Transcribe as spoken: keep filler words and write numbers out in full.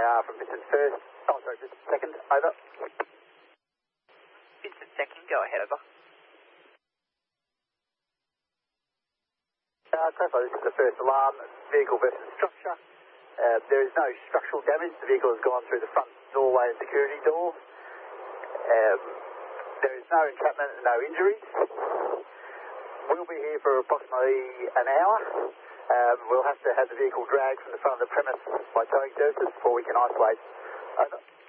R from Vincent first. Oh, sorry, Vincent second. Over. Vincent second, go ahead, over. Uh, clarify, this is the first alarm, vehicle versus structure. Uh, there is no structural damage. The vehicle has gone through the front doorway and security door. Um, there is no entrapment and no injuries. We'll be here for approximately an hour. Um, we'll have to have the vehicle dragged from the front of the premise by towing services before we can isolate. Over.